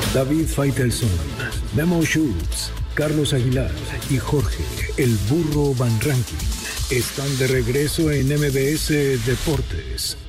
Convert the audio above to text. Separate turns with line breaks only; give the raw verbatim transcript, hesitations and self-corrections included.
David Faitelson, Memo Schultz, Carlos Aguilar y Jorge El Burro Van Rankin están de regreso en M B S Deportes.